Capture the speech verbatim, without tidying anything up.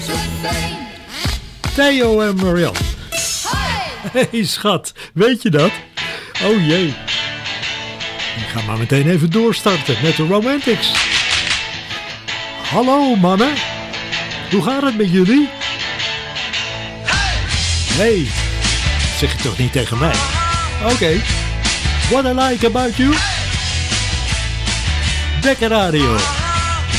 Theo en Marianne. Hé hey, schat, weet je dat? Oh jee. Ik ga maar meteen even doorstarten met de Romantics. Hallo mannen. Hoe gaat het met jullie? Hey, zeg je toch niet tegen mij? Oké. Okay. What I like about you? Dekker Radio.